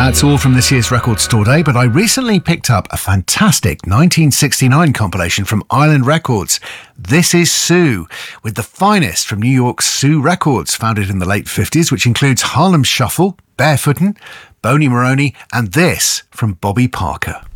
That's all from this year's Record Store Day, but I recently picked up a fantastic 1969 compilation from Island Records. This is Sue, with the finest from New York's Sue Records, founded in the late 50s, which includes Harlem Shuffle, Barefootin', Boney Maroney, and this from Bobby Parker.